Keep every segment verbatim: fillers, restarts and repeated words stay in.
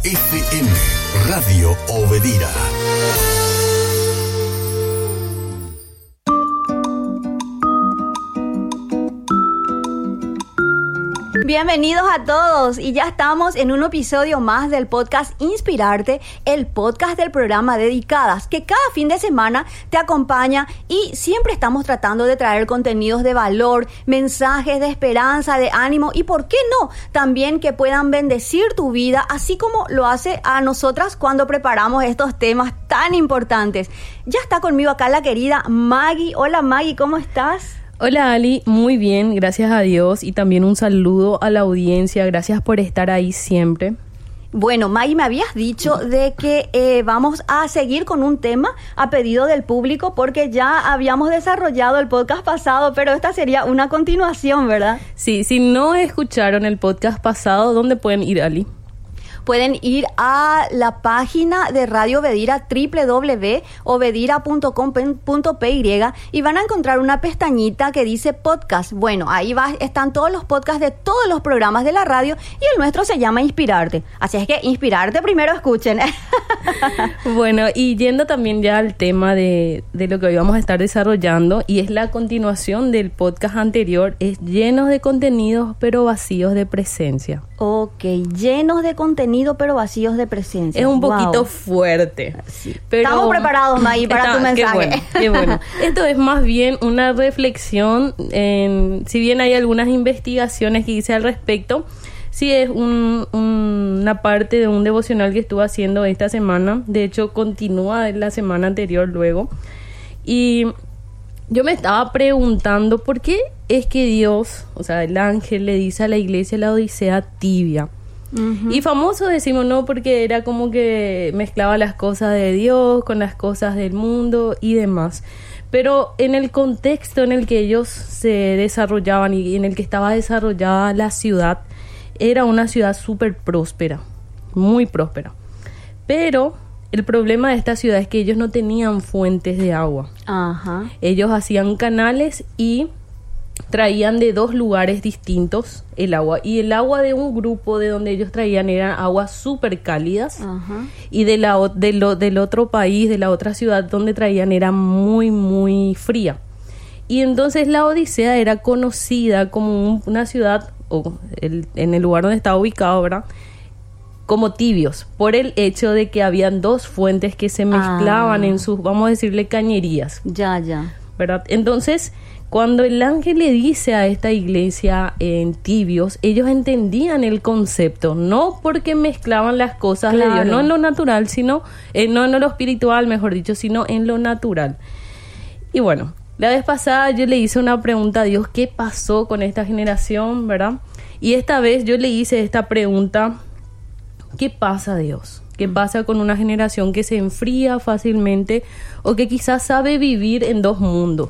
F M, Radio Obedira. Bienvenidos a todos y ya estamos en un episodio más del podcast Inspirarte, el podcast del programa Dedicadas, que cada fin de semana te acompaña y siempre estamos tratando de traer contenidos de valor, mensajes de esperanza, de ánimo y, ¿por qué no?, también que puedan bendecir tu vida, así como lo hace a nosotras cuando preparamos estos temas tan importantes. Ya está conmigo acá la querida Maggie. Hola Maggie, ¿cómo estás? Hola Ali, muy bien, gracias a Dios, y también un saludo a la audiencia, gracias por estar ahí siempre. Bueno, Maggie, me habías dicho de que eh, vamos a seguir con un tema a pedido del público porque ya habíamos desarrollado el podcast pasado, pero esta sería una continuación, ¿verdad? Sí, si no escucharon el podcast pasado, ¿dónde pueden ir, Ali? Pueden ir a la página de Radio Obedira, doble u doble u doble u punto obedira punto com punto p y, y van a encontrar una pestañita que dice podcast. Bueno, ahí va, están todos los podcasts de todos los programas de la radio y el nuestro se llama Inspirarte. Así es que Inspirarte primero escuchen. Bueno, y yendo también ya al tema de, de lo que hoy vamos a estar desarrollando, y es la continuación del podcast anterior, es llenos de contenidos pero vacíos de presencia. Ok, llenos de contenido pero vacíos de presencia. Es un wow. poquito fuerte. Sí. Pero estamos preparados, Maggie, para está, tu mensaje. Qué bueno, qué bueno. Esto es más bien una reflexión, en, si bien hay algunas investigaciones que hice al respecto, sí es un, un, una parte de un devocional que estuve haciendo esta semana. De hecho, continúa la semana anterior luego. Y yo me estaba preguntando por qué es que Dios, o sea, el ángel le dice a la iglesia la Odisea tibia. Uh-huh. Y famoso decimos no porque era como que mezclaba las cosas de Dios con las cosas del mundo y demás. Pero en el contexto en el que ellos se desarrollaban y en el que estaba desarrollada la ciudad, era una ciudad súper próspera, muy próspera. Pero el problema de esta ciudad es que ellos no tenían fuentes de agua. Ajá. Ellos hacían canales y traían de dos lugares distintos el agua. Y el agua de un grupo de donde ellos traían eran aguas súper cálidas. Ajá. Y de la, de lo, del otro país, de la otra ciudad donde traían, era muy, muy fría. Y entonces la Odisea era conocida como un, una ciudad, o el, en el lugar donde estaba ubicado, ¿verdad?, como tibios, por el hecho de que habían dos fuentes que se mezclaban ah. en sus, vamos a decirle, cañerías. Ya, ya. ¿Verdad? Entonces, cuando el ángel le dice a esta iglesia en tibios, ellos entendían el concepto, no porque mezclaban las cosas claro. de Dios, no en lo natural, sino, eh, no en lo espiritual, mejor dicho, sino en lo natural. Y bueno, la vez pasada yo le hice una pregunta a Dios, ¿qué pasó con esta generación, verdad? Y esta vez yo le hice esta pregunta, ¿qué pasa, Dios? ¿Qué pasa con una generación que se enfría fácilmente o que quizás sabe vivir en dos mundos?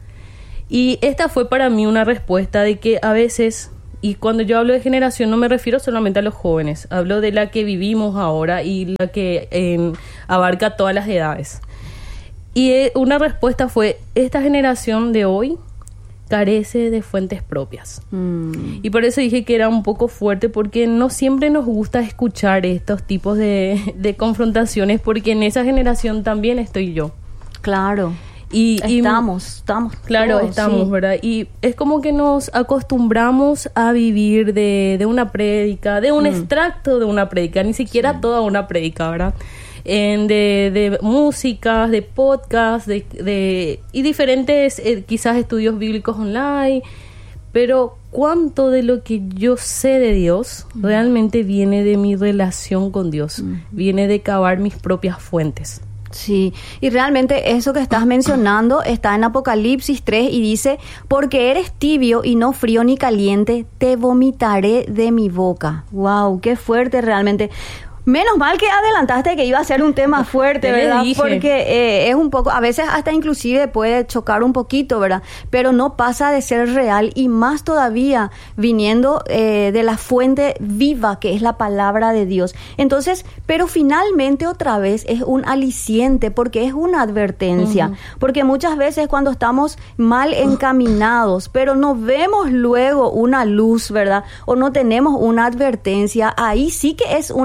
Y esta fue para mí una respuesta de que a veces, y cuando yo hablo de generación no me refiero solamente a los jóvenes, hablo de la que vivimos ahora y la que eh, abarca todas las edades. Y eh, una respuesta fue, esta generación de hoy carece de fuentes propias. Mm. Y por eso dije que era un poco fuerte, porque no siempre nos gusta escuchar estos tipos de, de confrontaciones, porque en esa generación también estoy yo. Claro. Y, estamos, y, estamos. Claro, todos, estamos, sí. ¿verdad? Y es como que nos acostumbramos a vivir de, de una prédica, de un mm. extracto de una prédica, ni siquiera sí. toda una prédica, ¿verdad? En de, de músicas, de podcasts, de, de, y diferentes eh, quizás estudios bíblicos online, pero cuánto de lo que yo sé de Dios mm. realmente viene de mi relación con Dios, mm. viene de cavar mis propias fuentes. Sí, y realmente eso que estás mencionando está en Apocalipsis tres y dice, porque eres tibio y no frío ni caliente, te vomitaré de mi boca. Wow, qué fuerte realmente. Menos mal que adelantaste que iba a ser un tema fuerte, ¿verdad? Porque eh, es un poco, a veces hasta inclusive puede chocar un poquito, ¿verdad? Pero no pasa de ser real, y más todavía viniendo eh, de la fuente viva que es la palabra de Dios. Entonces, pero finalmente otra vez es un aliciente, porque es una advertencia. Uh-huh. Porque muchas veces cuando estamos mal encaminados, pero no vemos luego una luz, ¿verdad? O no tenemos una advertencia, ahí sí que es una generación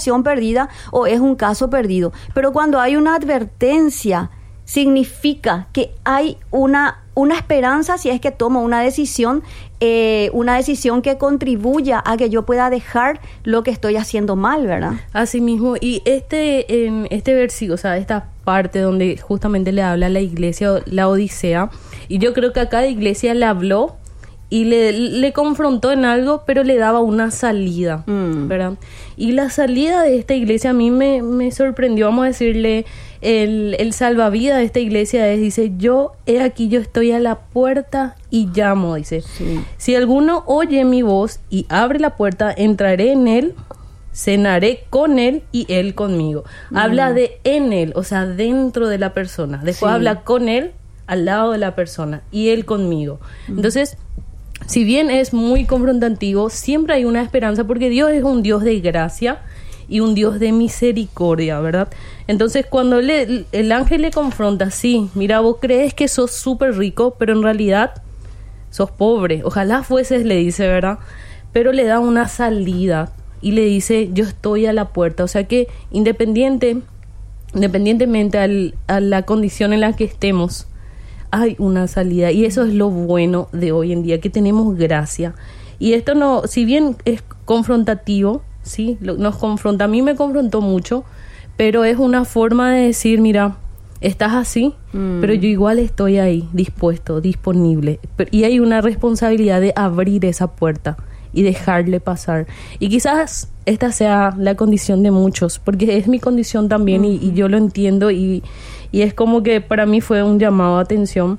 generación perdida o es un caso perdido. Pero cuando hay una advertencia, significa que hay una, una esperanza si es que tomo una decisión, eh, una decisión que contribuya a que yo pueda dejar lo que estoy haciendo mal, ¿verdad? Así mismo, y este, en este versículo, o sea, esta parte donde justamente le habla a la iglesia, la Odisea, y yo creo que a cada iglesia le habló y le, le confrontó en algo, pero le daba una salida, mm. ¿verdad? Y la salida de esta iglesia a mí me, me sorprendió, vamos a decirle, el, el salvavidas de esta iglesia es, dice, yo he aquí, yo estoy a la puerta y llamo, dice. Sí. Si alguno oye mi voz y abre la puerta, entraré en él, cenaré con él y él conmigo. Mm. Habla de en él, o sea, dentro de la persona. Después sí. habla con él, al lado de la persona, y él conmigo. Mm. Entonces, si bien es muy confrontativo, siempre hay una esperanza porque Dios es un Dios de gracia y un Dios de misericordia, ¿verdad? Entonces, cuando le, el ángel le confronta, sí, mira, vos crees que sos súper rico, pero en realidad sos pobre. Ojalá fueses, le dice, ¿verdad? Pero le da una salida y le dice, yo estoy a la puerta. O sea que independiente, independientemente al, a la condición en la que estemos, hay una salida, y eso es lo bueno de hoy en día, que tenemos gracia. Y esto no, si bien es confrontativo, sí, lo, nos confronta, a mí me confrontó mucho, pero es una forma de decir, mira, estás así, mm. pero yo igual estoy ahí, dispuesto, disponible. Y hay una responsabilidad de abrir esa puerta y dejarle pasar. Y quizás esta sea la condición de muchos, porque es mi condición también, mm. y, y yo lo entiendo, y Y es como que para mí fue un llamado a atención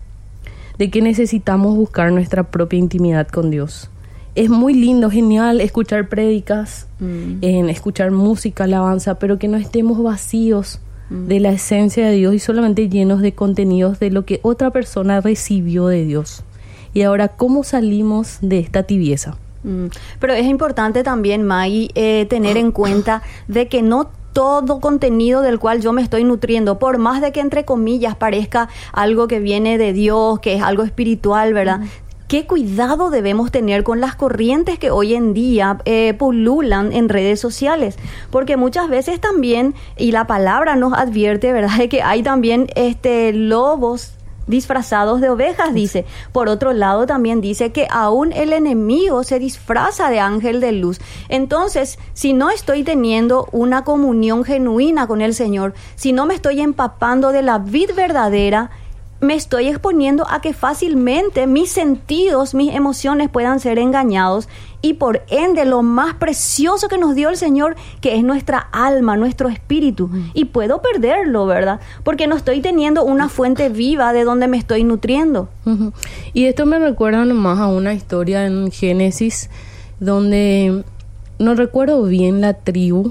de que necesitamos buscar nuestra propia intimidad con Dios. Es muy lindo, genial escuchar prédicas, mm. en escuchar música, alabanza, pero que no estemos vacíos mm. de la esencia de Dios y solamente llenos de contenidos de lo que otra persona recibió de Dios. Y ahora, ¿cómo salimos de esta tibieza? Mm. Pero es importante también, Maggie, eh, tener en cuenta de que no todo contenido del cual yo me estoy nutriendo, por más de que entre comillas parezca algo que viene de Dios, que es algo espiritual, ¿verdad? Mm. ¿Qué cuidado debemos tener con las corrientes que hoy en día eh, pululan en redes sociales? Porque muchas veces también, y la palabra nos advierte, ¿verdad?, de que hay también este lobos disfrazados de ovejas, dice. Por otro lado, también dice que aún el enemigo se disfraza de ángel de luz. Entonces, si no estoy teniendo una comunión genuina con el Señor, si no me estoy empapando de la vid verdadera, me estoy exponiendo a que fácilmente mis sentidos, mis emociones puedan ser engañados, y por ende lo más precioso que nos dio el Señor, que es nuestra alma, nuestro espíritu, uh-huh. y puedo perderlo, ¿verdad? Porque no estoy teniendo una fuente viva de donde me estoy nutriendo. Uh-huh. Y esto me recuerda nomás a una historia en Génesis, donde no recuerdo bien la tribu,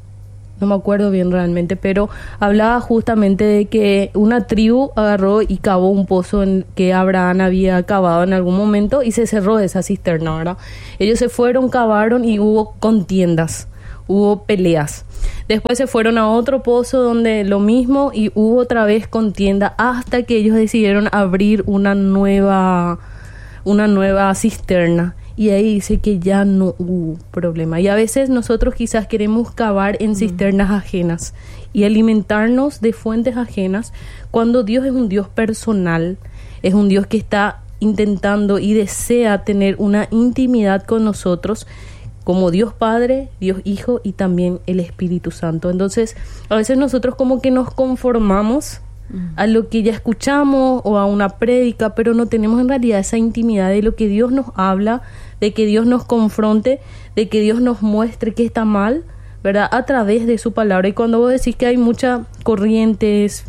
no me acuerdo bien realmente, pero hablaba justamente de que una tribu agarró y cavó un pozo en que Abraham había cavado en algún momento y se cerró esa cisterna, ¿verdad? Ellos se fueron, cavaron y hubo contiendas, hubo peleas. Después se fueron a otro pozo donde lo mismo y hubo otra vez contienda, hasta que ellos decidieron abrir una nueva, una nueva cisterna. Y ahí dice que ya no hubo problema. Y a veces nosotros quizás queremos cavar en cisternas ajenas y alimentarnos de fuentes ajenas, cuando Dios es un Dios personal, es un Dios que está intentando y desea tener una intimidad con nosotros, como Dios Padre, Dios Hijo y también el Espíritu Santo. Entonces, a veces nosotros como que nos conformamos a lo que ya escuchamos o a una prédica, pero no tenemos en realidad esa intimidad de lo que Dios nos habla, de que Dios nos confronte, de que Dios nos muestre que está mal, ¿verdad?, a través de su palabra. Y cuando vos decís que hay muchas corrientes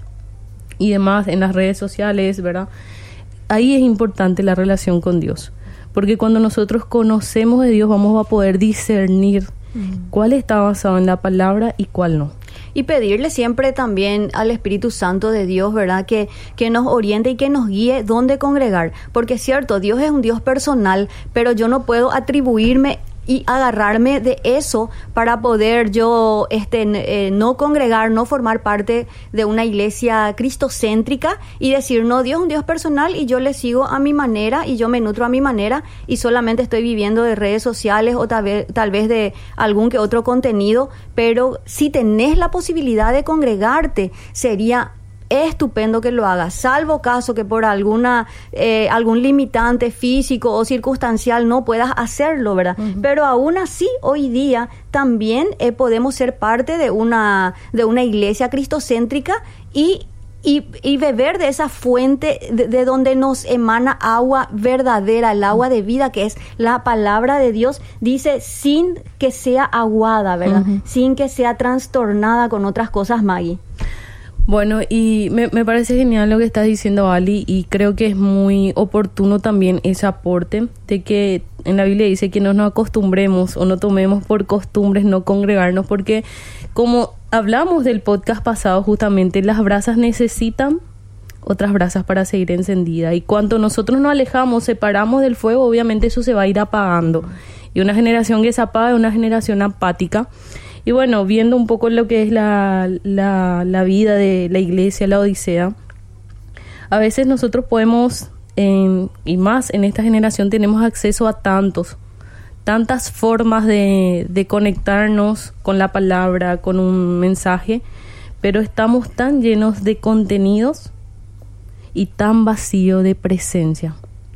y demás en las redes sociales, ¿verdad?, ahí es importante la relación con Dios, porque cuando nosotros conocemos de Dios vamos a poder discernir mm. cuál está basado en la palabra y cuál no. Y pedirle siempre también al Espíritu Santo de Dios, ¿verdad?, que, que nos oriente y que nos guíe dónde congregar. Porque es cierto, Dios es un Dios personal, pero yo no puedo atribuirme y agarrarme de eso para poder yo este, eh, no congregar, no formar parte de una iglesia cristocéntrica y decir, no, Dios es un Dios personal y yo le sigo a mi manera y yo me nutro a mi manera y solamente estoy viviendo de redes sociales o tal vez, tal vez de algún que otro contenido, pero si tenés la posibilidad de congregarte, sería estupendo que lo hagas, salvo caso que por alguna eh, algún limitante físico o circunstancial no puedas hacerlo, ¿verdad? Uh-huh. Pero aún así, hoy día también eh, podemos ser parte de una de una iglesia cristocéntrica y Y, y beber de esa fuente de, de donde nos emana agua verdadera, el agua de vida, que es la palabra de Dios, dice, sin que sea aguada, ¿verdad? Uh-huh. Sin que sea trastornada con otras cosas, Maggie. Bueno, y me, me parece genial lo que estás diciendo, Ali, y creo que es muy oportuno también ese aporte de que en la Biblia dice que no nos acostumbremos o no tomemos por costumbres no congregarnos, porque como hablamos del podcast pasado, justamente las brasas necesitan otras brasas para seguir encendidas, y cuando nosotros nos alejamos, separamos del fuego, obviamente eso se va a ir apagando, y una generación que se apaga es una generación apática. Y bueno, viendo un poco lo que es la, la, la vida de la iglesia, la Odisea, a veces nosotros podemos, en, y más en esta generación, tenemos acceso a tantos, tantas formas de, de conectarnos con la palabra, con un mensaje, pero estamos tan llenos de contenidos y tan vacío de presencia.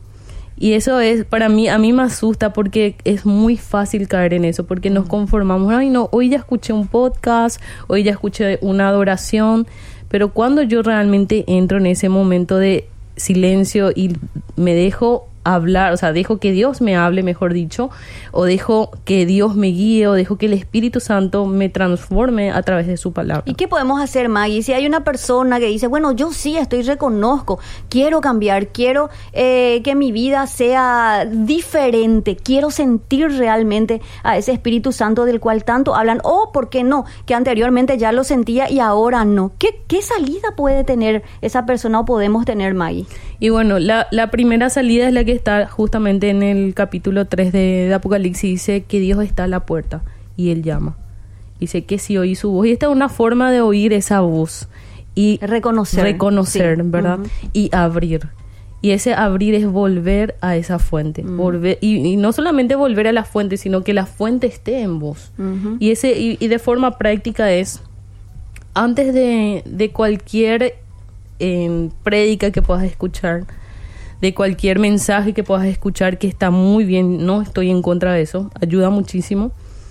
Y eso es, para mí, a mí me asusta porque es muy fácil caer en eso, porque nos conformamos, ay no, hoy ya escuché un podcast, hoy ya escuché una adoración, pero cuando yo realmente entro en ese momento de silencio y me dejo hablar, o sea, dejo que Dios me hable, mejor dicho, o dejo que Dios me guíe, o dejo que el Espíritu Santo me transforme a través de su palabra. ¿Y qué podemos hacer, Maggie? Si hay una persona que dice, bueno, yo sí estoy, reconozco, quiero cambiar, quiero eh, que mi vida sea diferente, quiero sentir realmente a ese Espíritu Santo del cual tanto hablan, o, ¿por qué no?, que anteriormente ya lo sentía y ahora no. ¿Qué, qué salida puede tener esa persona o podemos tener, Maggie? Y bueno, la, la primera salida es la que está justamente en el capítulo tres de, de Apocalipsis. Dice que Dios está a la puerta y Él llama. Dice que si oí su voz, y esta es una forma de oír esa voz y reconocer, reconocer, sí, ¿verdad? Uh-huh. Y abrir. Y ese abrir es volver a esa fuente. Uh-huh. volver y, y no solamente volver a la fuente, sino que la fuente esté en vos. Uh-huh. Y, ese, y, y de forma práctica es, antes de, de cualquier eh, prédica que puedas escuchar, de cualquier mensaje que puedas escuchar, que está muy bien, no estoy en contra de eso, ayuda muchísimo,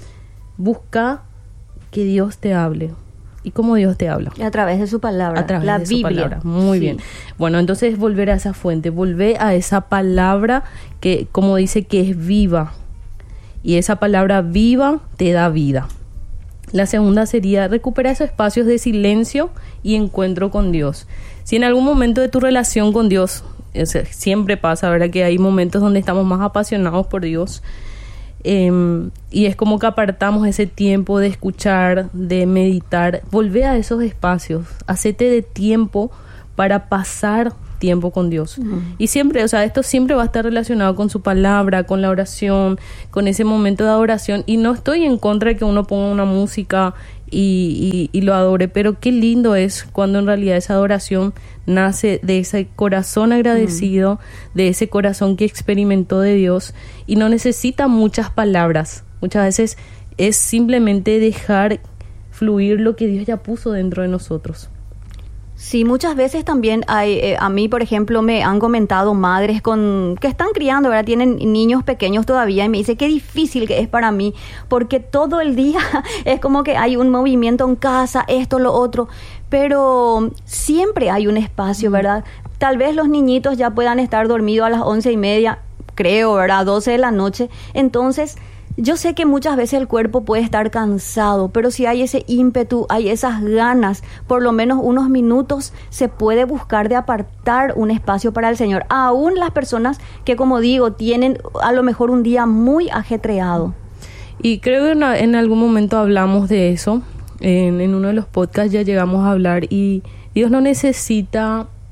busca que Dios te hable. ¿Y cómo Dios te habla? A través de su palabra, a través la de Biblia. Su palabra. Muy sí. bien. Bueno, entonces volver a esa fuente, volver a esa palabra que, como dice, que es viva. Y esa palabra viva te da vida. La segunda sería recuperar esos espacios de silencio y encuentro con Dios. Si en algún momento de tu relación con Dios, o sea, siempre pasa, ¿verdad?, que hay momentos donde estamos más apasionados por Dios, eh, y es como que apartamos ese tiempo de escuchar, de meditar. Volvé a esos espacios, hacete de tiempo para pasar tiempo con Dios. Uh-huh. Y siempre, o sea, esto siempre va a estar relacionado con su palabra, con la oración, con ese momento de adoración. Y no estoy en contra de que uno ponga una música y, y, y lo adore, pero qué lindo es cuando en realidad esa adoración nace de ese corazón agradecido, uh-huh, de ese corazón que experimentó de Dios y no necesita muchas palabras. Muchas veces es simplemente dejar fluir lo que Dios ya puso dentro de nosotros. Sí, muchas veces también hay, eh, a mí, por ejemplo, me han comentado madres con que están criando, ¿verdad? Tienen niños pequeños todavía y me dice qué difícil que es para mí, porque todo el día es como que hay un movimiento en casa, esto, lo otro, pero siempre hay un espacio, ¿verdad? Tal vez los niñitos ya puedan estar dormidos a las once y media, creo, ¿verdad? doce de la noche, entonces yo sé que muchas veces el cuerpo puede estar cansado, pero si hay ese ímpetu, hay esas ganas, por lo menos unos minutos se puede buscar de apartar un espacio para el Señor. Aún las personas que, como digo, tienen a lo mejor un día muy ajetreado. Y creo que en, en algún momento hablamos de eso, en, en uno de los podcasts ya llegamos a hablar, y Dios no necesita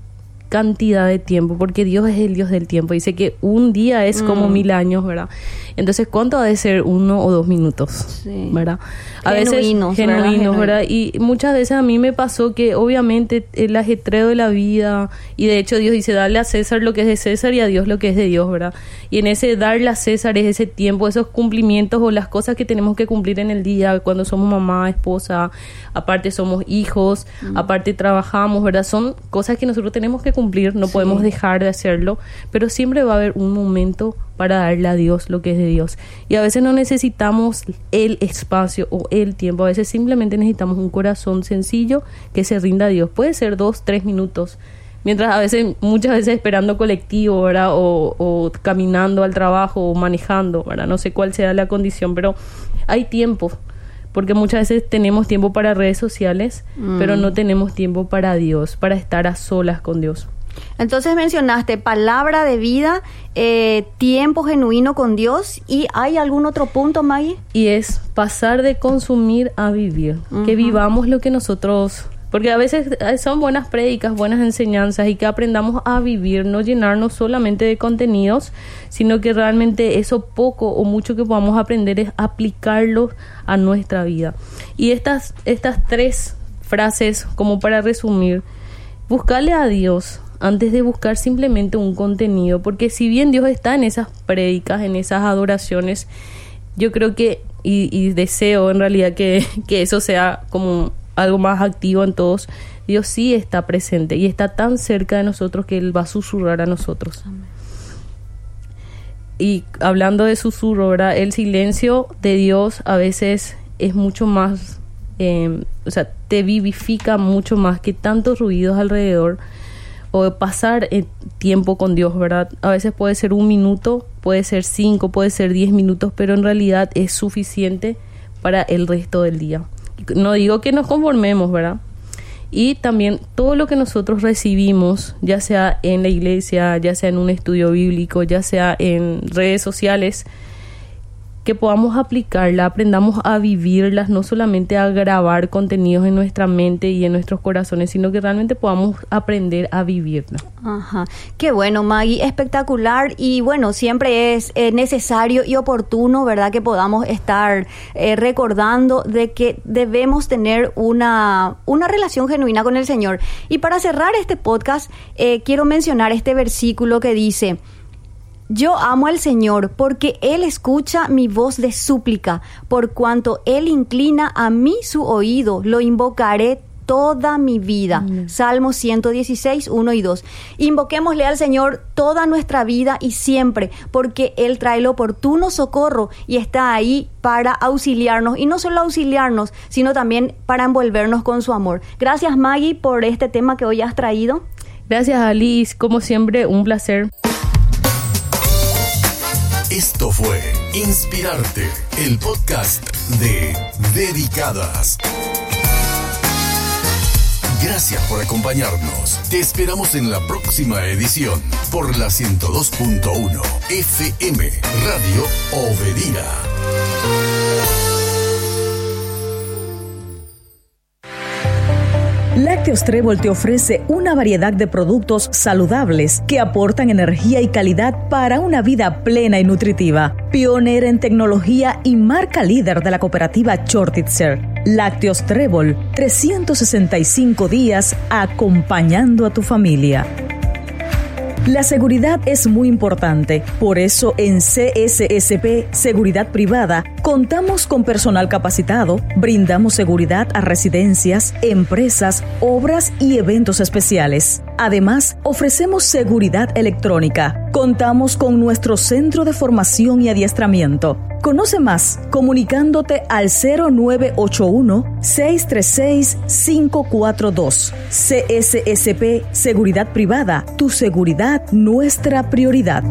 cantidad de tiempo, porque Dios es el Dios del tiempo. Dice que un día es mm. como mil años, ¿verdad? Entonces, ¿cuánto ha de ser uno o dos minutos? Sí. ¿Verdad? A genuinos, veces genuinos, ¿verdad? ¿verdad? Y muchas veces a mí me pasó que obviamente el ajetreo de la vida, y de hecho Dios dice, darle a César lo que es de César y a Dios lo que es de Dios, ¿verdad? Y en ese darle a César es ese tiempo, esos cumplimientos o las cosas que tenemos que cumplir en el día, cuando somos mamá, esposa, aparte somos hijos, mm. aparte trabajamos, ¿verdad? Son cosas que nosotros tenemos que cumplir, no sí. podemos dejar de hacerlo, pero siempre va a haber un momento para darle a Dios lo que es de Dios. Y a veces no necesitamos el espacio o el tiempo, a veces simplemente necesitamos un corazón sencillo que se rinda a Dios. Puede ser dos, tres minutos, mientras a veces, muchas veces esperando colectivo, ¿verdad? O, o caminando al trabajo o manejando, ¿verdad? No sé cuál sea la condición, pero hay tiempo, porque muchas veces tenemos tiempo para redes sociales, mm. pero no tenemos tiempo para Dios, para estar a solas con Dios. Entonces mencionaste palabra de vida, eh, tiempo genuino con Dios, ¿y hay algún otro punto, Maggie? Y es pasar de consumir a vivir, uh-huh. que vivamos lo que nosotros... Porque a veces son buenas prédicas, buenas enseñanzas, y que aprendamos a vivir, no llenarnos solamente de contenidos, sino que realmente eso poco o mucho que podamos aprender es aplicarlo a nuestra vida. Y estas, estas tres frases, como para resumir, buscarle a Dios antes de buscar simplemente un contenido, porque si bien Dios está en esas prédicas, en esas adoraciones, yo creo que, y, y deseo en realidad que, que eso sea como algo más activo en todos, Dios sí está presente y está tan cerca de nosotros que Él va a susurrar a nosotros. Amén. Y hablando de susurro, ¿verdad? El silencio de Dios a veces es mucho más, eh, o sea, te vivifica mucho más que tantos ruidos alrededor, o pasar eh, tiempo con Dios, ¿verdad? A veces puede ser un minuto, puede ser cinco, puede ser diez minutos, pero en realidad es suficiente para el resto del día. No digo que nos conformemos, ¿verdad? Y también todo lo que nosotros recibimos, ya sea en la iglesia, ya sea en un estudio bíblico, ya sea en redes sociales, que podamos aplicarla, aprendamos a vivirlas, no solamente a grabar contenidos en nuestra mente y en nuestros corazones, sino que realmente podamos aprender a vivirla. Ajá, qué bueno, Maggie, espectacular. Y bueno, siempre es eh, necesario y oportuno, ¿verdad?, que podamos estar eh, recordando de que debemos tener una, una relación genuina con el Señor. Y para cerrar este podcast, eh, quiero mencionar este versículo que dice: yo amo al Señor porque Él escucha mi voz de súplica, por cuanto Él inclina a mí su oído, lo invocaré toda mi vida. Mm. Salmo ciento dieciséis, uno y dos. Invoquémosle al Señor toda nuestra vida y siempre, porque Él trae el oportuno socorro y está ahí para auxiliarnos, y no solo auxiliarnos, sino también para envolvernos con su amor. Gracias, Maggie, por este tema que hoy has traído. Gracias, Alice. Como siempre, un placer. Esto fue Inspirarte, el podcast de Dedicadas. Gracias por acompañarnos. Te esperamos en la próxima edición por la ciento dos punto uno F M Radio Obedira. Lácteos Trébol te ofrece una variedad de productos saludables que aportan energía y calidad para una vida plena y nutritiva. Pionera en tecnología y marca líder de la cooperativa Chortitzer. Lácteos Trébol, trescientos sesenta y cinco días acompañando a tu familia. La seguridad es muy importante, por eso en C S S P Seguridad Privada contamos con personal capacitado, brindamos seguridad a residencias, empresas, obras y eventos especiales. Además, ofrecemos seguridad electrónica. Contamos con nuestro centro de formación y adiestramiento. Conoce más comunicándote al cero nueve ocho uno, seis tres seis, cinco cuatro dos. C S S P Seguridad Privada, tu seguridad, nuestra prioridad.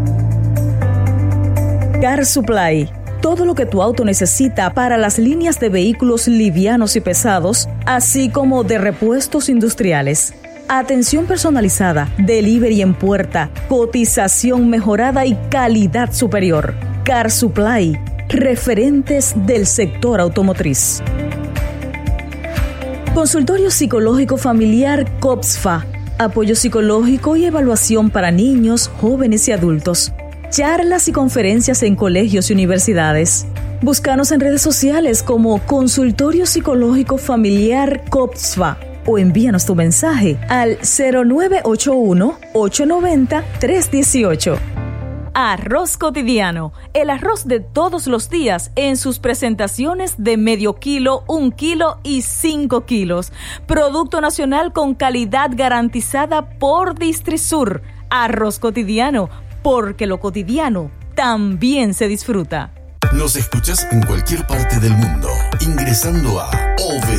Car Supply. Todo lo que tu auto necesita para las líneas de vehículos livianos y pesados, así como de repuestos industriales. Atención personalizada, delivery en puerta, cotización mejorada y calidad superior. Car Supply, referentes del sector automotriz. Consultorio Psicológico Familiar COPSFA. apoyo psicológico y evaluación para niños, jóvenes y adultos. Charlas y conferencias en colegios y universidades. Búscanos en redes sociales como Consultorio Psicológico Familiar COPSFA o envíanos tu mensaje al cero nueve ocho uno, ocho nueve cero, tres uno ocho. Arroz Cotidiano, el arroz de todos los días en sus presentaciones de medio kilo, un kilo y cinco kilos. Producto nacional con calidad garantizada por Distrisur. Arroz Cotidiano, porque lo cotidiano también se disfruta. Nos escuchas en cualquier parte del mundo ingresando a O V